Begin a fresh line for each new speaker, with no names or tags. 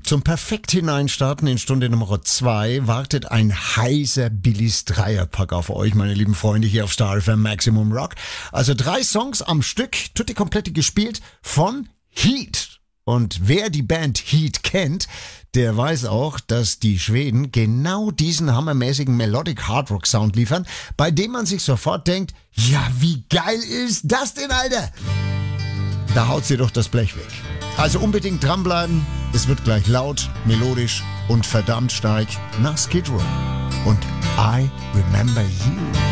Zum perfekt hineinstarten in Stunde Nummer 2 wartet ein heißer Billys Dreierpack auf euch, meine lieben Freunde, hier auf Star FM Maximum Rock. Also 3 Songs am Stück, tutti komplette gespielt von Heat. Und wer die Band Heat kennt, der weiß auch, dass die Schweden genau diesen hammermäßigen Melodic Hard Rock Sound liefern, bei dem man sich sofort denkt, ja, wie geil ist das denn, Alter? Da haut sie doch das Blech weg. Also unbedingt dranbleiben, es wird gleich laut, melodisch und verdammt stark nach Skid Row und I Remember You.